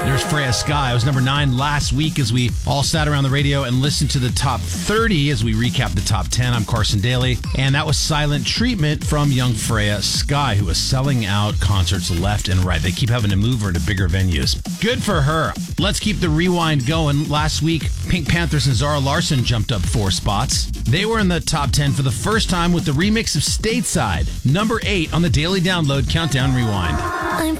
There's Freya Sky. It was number 9 last week as we all sat around the radio and listened to the top 30 as we recap the top 10. I'm Carson Daly. And that was Silent Treatment from young Freya Sky, who is selling out concerts left and right. They keep having to move her to bigger venues. Good for her. Let's keep the rewind going. Last week, Pink Panthers and Zara Larsson jumped up 4 spots. They were in the top 10 for the first time with the remix of Stateside, number 8 on the Daily Download Countdown Rewind. I'm